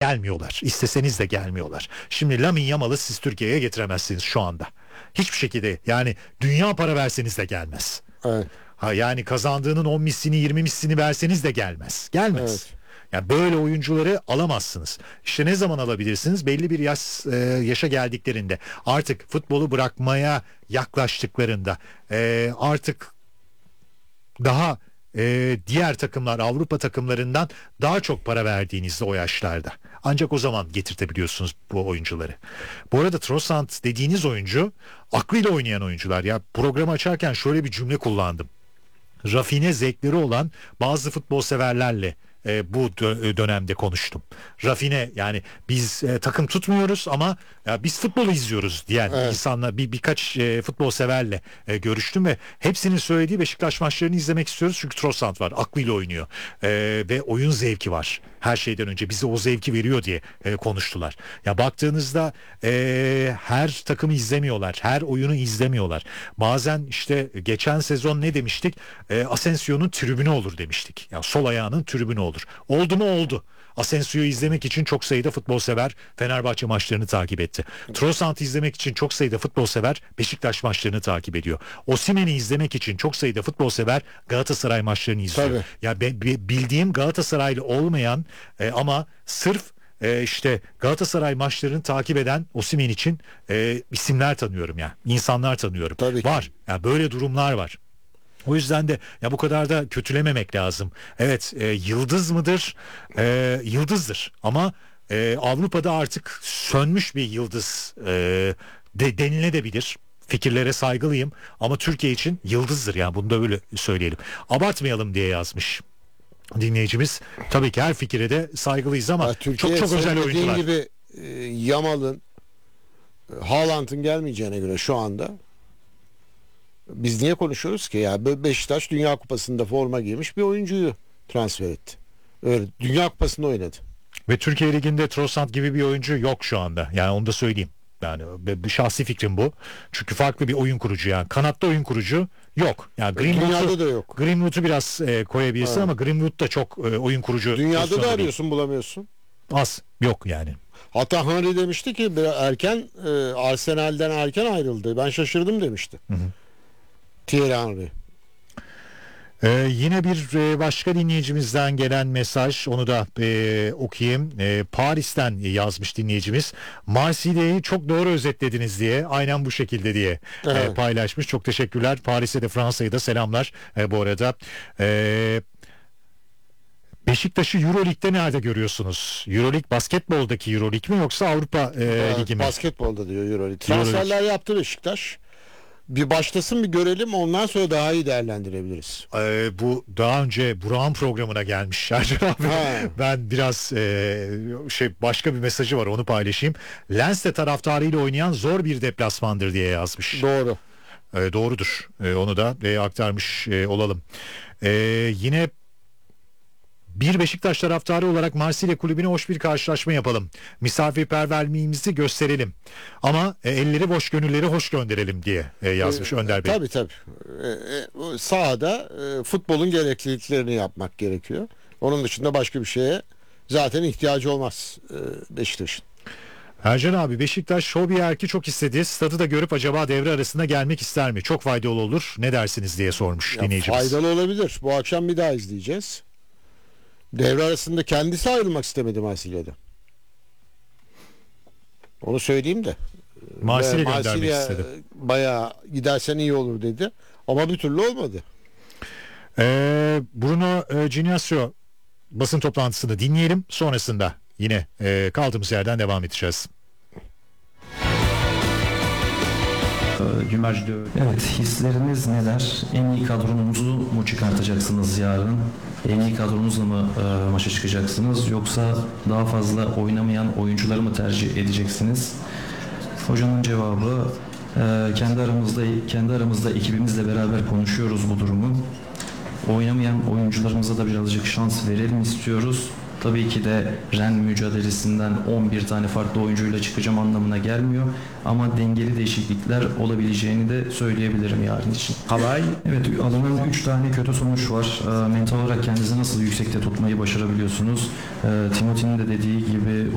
gelmiyorlar. İsteseniz de gelmiyorlar. Şimdi Lamine Yamal'ı siz Türkiye'ye getiremezsiniz şu anda. Hiçbir şekilde, yani dünya para verseniz de gelmez. Evet. Yani kazandığının 10 mislini 20 mislini verseniz de gelmez. Gelmez. Evet. Yani böyle oyuncuları alamazsınız. İşte ne zaman alabilirsiniz? Belli bir yaşa geldiklerinde, artık futbolu bırakmaya yaklaştıklarında, artık daha diğer takımlar, Avrupa takımlarından daha çok para verdiğinizde o yaşlarda. Ancak o zaman getirtebiliyorsunuz bu oyuncuları. Bu arada Trossard dediğiniz oyuncu aklıyla oynayan oyuncular. Ya programı açarken şöyle bir cümle kullandım. Rafine zevkleri olan bazı futbol severlerle bu dönemde konuştum. Rafine, yani biz takım tutmuyoruz ama ya biz futbolu izliyoruz diyen insanla birkaç futbol severle görüştüm ve hepsinin söylediği Beşiktaş maçlarını izlemek istiyoruz çünkü Trossard var, aklıyla oynuyor ve oyun zevki var. Her şeyden önce bize o zevki veriyor diye konuştular. Ya baktığınızda her takımı izlemiyorlar, her oyunu izlemiyorlar. Bazen işte geçen sezon ne demiştik? Asensio'nun tribünü olur demiştik. Yani sol ayağının tribünü olur. Oldu mu? Oldu. Asensio'yu izlemek için çok sayıda futbol sever Fenerbahçe maçlarını takip etti. Trossard'ı izlemek için çok sayıda futbol sever Beşiktaş maçlarını takip ediyor. Osimhen'i izlemek için çok sayıda futbol sever Galatasaray maçlarını izliyor. Tabii. Ya bildiğim Galatasaraylı olmayan ama sırf işte Galatasaray maçlarını takip eden Osimhen için isimler tanıyorum ya. İnsanlar tanıyorum. Tabii ki. Var. Ya böyle durumlar var. O yüzden de ya bu kadar da kötülememek lazım. Evet, yıldız mıdır? Yıldızdır. Ama Avrupa'da artık sönmüş bir yıldız denilebilir. Fikirlere saygılıyım ama Türkiye için yıldızdır, yani bunu da böyle söyleyelim. Abartmayalım diye yazmış dinleyicimiz. Tabii ki her fikire de saygılıyız ama Türkiye, çok özel oyuncular. gibi Yamal'ın, Haaland'ın gelmeyeceğine göre şu anda biz niye konuşuyoruz ki? Ya Beşiktaş Dünya Kupası'nda forma giymiş bir oyuncuyu transfer etti. Öyle Dünya Kupası'nda oynadı. Ve Türkiye Ligi'nde Trossard gibi bir oyuncu yok şu anda. Yani onu da söyleyeyim. Yani bir şahsi fikrim bu. Çünkü farklı bir oyun kurucu, yani kanatta oyun kurucu yok. Yani Dünyada da yok. Greenwood'u biraz koyabilirsin ama Greenwood da çok oyun kurucu. Dünyada da arıyorsun, bulamıyorsun. Az yok yani. Hatta Henry demişti ki biraz erken Arsenal'den erken ayrıldı. Ben şaşırdım demişti. Thierry Henry. Yine bir başka dinleyicimizden gelen mesaj, onu da okuyayım. Paris'ten yazmış dinleyicimiz. Marsilya'yı çok doğru özetlediniz diye, aynen bu şekilde diye paylaşmış. Çok teşekkürler. Paris'e de Fransa'ya da selamlar bu arada. Beşiktaş'ı Euroleague'de nerede görüyorsunuz? Euroleague basketboldaki Euroleague mi yoksa Avrupa Ligi mi? Basketbolda diyor Euroleague. Transferler yaptı Beşiktaş. Bir başlasın, bir görelim, ondan sonra daha iyi değerlendirebiliriz. Bu daha önce Burak'ın programına gelmiş Ercan abi. Ben biraz başka bir mesajı var, onu paylaşayım. Lens'te taraftarıyla oynayan zor bir deplasmandır diye yazmış. Doğru. Doğrudur. Onu da aktarmış olalım. Yine bir Beşiktaş taraftarı olarak Marsilya kulübüne hoş bir karşılaşma yapalım. Misafirperverliğimizi gösterelim. Ama elleri boş, gönülleri hoş gönderelim diye yazmış Önder Bey. Tabii. Sahada futbolun gerekliliklerini yapmak gerekiyor. Onun dışında başka bir şeye zaten ihtiyacı olmaz Beşiktaş'ın. Ercan abi, Beşiktaş Hobiyerk'i çok istedi. Stadı da görüp acaba devre arasında gelmek ister mi? Çok faydalı olur. Ne dersiniz diye sormuş dinleyicimiz. Faydalı olabilir. Bu akşam bir daha izleyeceğiz. Devre arasında kendisi ayrılmak istemedi Marsilya'da. Onu söyleyeyim de. Marsilya göndermek istedi. Bayağı gidersen iyi olur dedi. Ama bir türlü olmadı. Bruno Giniasio basın toplantısını dinleyelim. Sonrasında yine kaldığımız yerden devam edeceğiz. Evet, hisleriniz neler? En iyi kadronunuzu mu çıkartacaksınız yarın? En iyi kadronuzla mı maça çıkacaksınız? Yoksa daha fazla oynamayan oyuncuları mı tercih edeceksiniz? Hocanın cevabı, kendi aramızda ekibimizle beraber konuşuyoruz bu durumu. Oynamayan oyuncularımıza da birazcık şans verelim istiyoruz. Tabii ki de Ren mücadelesinden 11 tane farklı oyuncuyla çıkacağım anlamına gelmiyor. Ama dengeli değişiklikler olabileceğini de söyleyebilirim yarın için. Halay. Evet, alınan 3 tane kötü sonuç var. Mental olarak kendinizi nasıl yüksekte tutmayı başarabiliyorsunuz? Timothy'nin de dediği gibi